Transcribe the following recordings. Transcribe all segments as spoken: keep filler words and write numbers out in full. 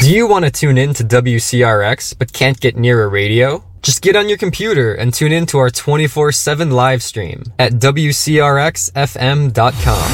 Do you want to tune in to W C R X but can't get near a radio? Just get on your computer and tune in to our twenty-four seven live stream at W C R X F M dot com.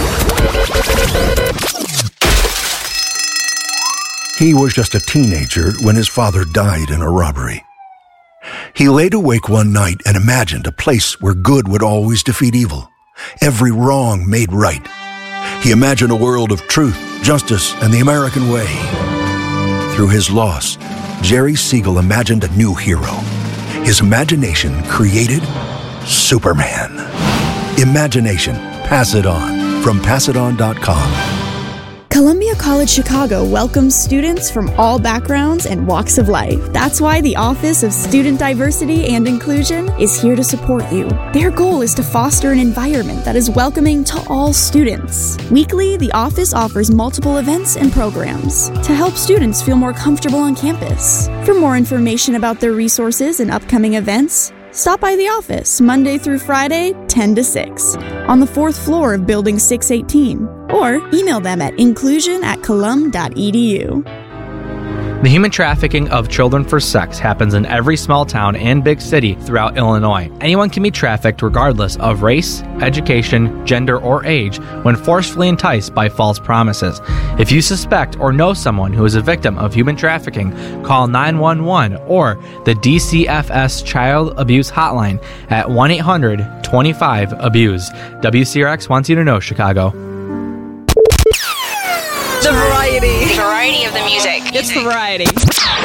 He was just a teenager when his father died in a robbery. He laid awake one night and imagined a place where good would always defeat evil, every wrong made right. He imagined a world of truth, justice, and the American way. Through his loss, Jerry Siegel imagined a new hero. His imagination created Superman. Imagination. Pass it on. From pass it on dot com. Columbia College Chicago welcomes students from all backgrounds and walks of life. That's why the Office of Student Diversity and Inclusion is here to support you. Their goal is to foster an environment that is welcoming to all students. Weekly, the office offers multiple events and programs to help students feel more comfortable on campus. For more information about their resources and upcoming events, stop by the office Monday through Friday, ten to six, on the fourth floor of Building six eighteen, or email them at inclusion at colum dot e d u. The human trafficking of children for sex happens in every small town and big city throughout Illinois. Anyone can be trafficked regardless of race, education, gender, or age when forcefully enticed by false promises. If you suspect or know someone who is a victim of human trafficking, call nine one one or the D C F S Child Abuse Hotline at one eight hundred twenty-five abuse. W C R X wants you to know, Chicago. The variety. Variety of the music. It's variety.